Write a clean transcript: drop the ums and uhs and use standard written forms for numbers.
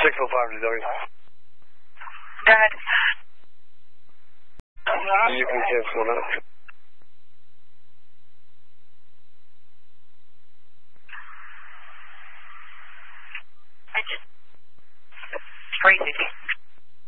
605 to W. Go ahead. You can cancel it out. It's crazy.